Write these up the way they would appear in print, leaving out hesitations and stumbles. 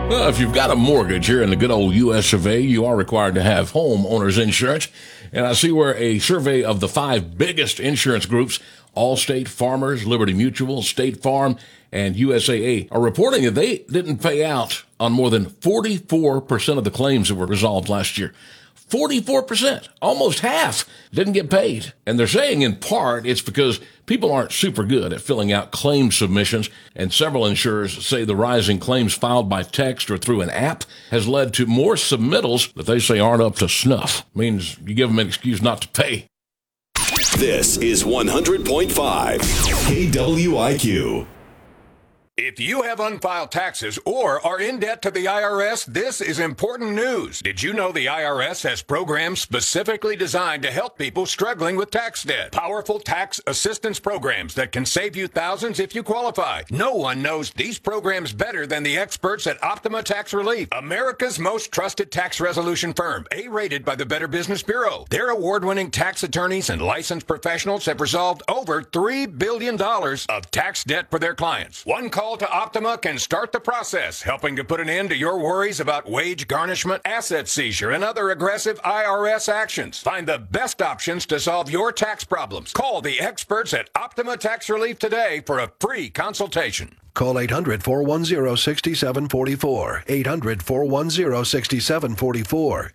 Well, if you've got a mortgage here in the good old U.S. of A., you are required to have homeowners insurance. And I see where a survey of the 5 biggest insurance groups, Allstate, Farmers, Liberty Mutual, State Farm, and USAA, are reporting that they didn't pay out on more than 44% of the claims that were resolved last year. 44%, almost half, didn't get paid. And they're saying in part it's because people aren't super good at filling out claim submissions, and several insurers say the rise in claims filed by text or through an app has led to more submittals that they say aren't up to snuff. Means you give them an excuse not to pay. This is 100.5 KWIQ. If you have unfiled taxes or are in debt to the IRS, this is important news. Did you know the IRS has programs specifically designed to help people struggling with tax debt? Powerful tax assistance programs that can save you thousands if you qualify. No one knows these programs better than the experts at Optima Tax Relief, America's most trusted tax resolution firm, A-rated by the Better Business Bureau. Their award-winning tax attorneys and licensed professionals have resolved over $3 billion of tax debt for their clients. One call to Optima can start the process, helping to put an end to your worries about wage garnishment, asset seizure, and other aggressive IRS actions. Find the best options to solve your tax problems. Call the experts at Optima Tax Relief today for a free consultation. Call 800-410-6744. 800-410-6744.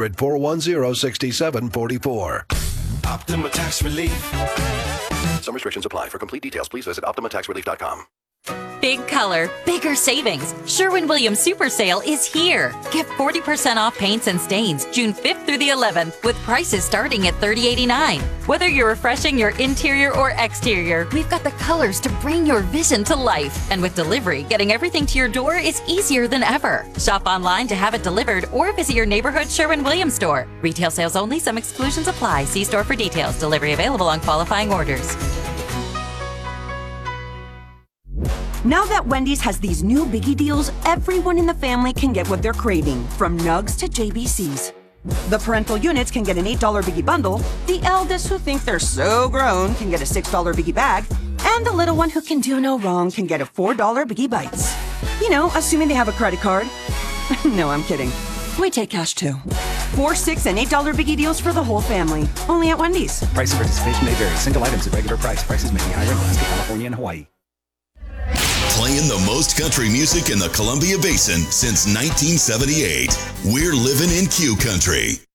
800-410-6744. Optima Tax Relief. Some restrictions apply. For complete details, please visit OptimaTaxRelief.com. Big color, bigger savings. Sherwin-Williams Super Sale is here. Get 40% off paints and stains June 5th through the 11th with prices starting at $30.89. Whether you're refreshing your interior or exterior, we've got the colors to bring your vision to life. And with delivery, getting everything to your door is easier than ever. Shop online to have it delivered or visit your neighborhood Sherwin-Williams store. Retail sales only. Some exclusions apply. See store for details. Delivery available on qualifying orders. Now that Wendy's has these new biggie deals, everyone in the family can get what they're craving, from Nugs to JBCs. The parental units can get an $8 biggie bundle, the eldest who think they're so grown can get a $6 biggie bag, and the little one who can do no wrong can get a $4 biggie bites. You know, assuming they have a credit card. No, I'm kidding. We take cash too. 4, 6, and $8 biggie deals for the whole family. Only at Wendy's. Price and participation may vary. Single items at regular price. Prices may be higher in Alaska, California, and Hawaii. Playing the most country music in the Columbia Basin since 1978. We're living in Q Country.